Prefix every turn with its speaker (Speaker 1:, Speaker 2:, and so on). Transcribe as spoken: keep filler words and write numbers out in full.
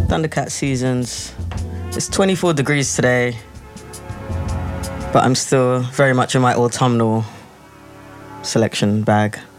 Speaker 1: Thundercat Seasons. It's twenty-four degrees today, but I'm still very much in my autumnal selection bag.